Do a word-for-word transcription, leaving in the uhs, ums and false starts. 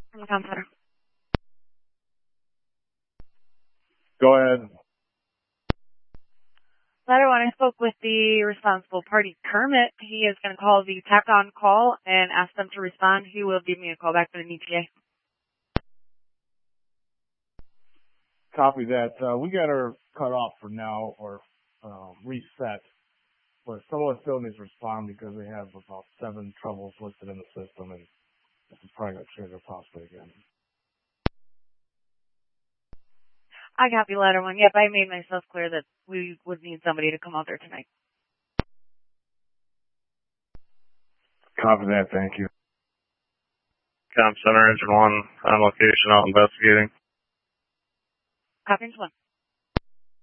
From the comm center. Go ahead. Letter, when I spoke with the responsible party, Kermit, he is going to call the TACON call and ask them to respond. He will give me a call back for the E T A. Copy that. Uh, we got her cut off for now or uh, reset, but someone still needs to respond because we have about seven troubles listed in the system, and this is probably going to trigger possibly again. I copy letter one. Yep, I made myself clear that we would need somebody to come out there tonight. Copy that. Thank you. Comm Center, Engine one, on location, out investigating. Copy one.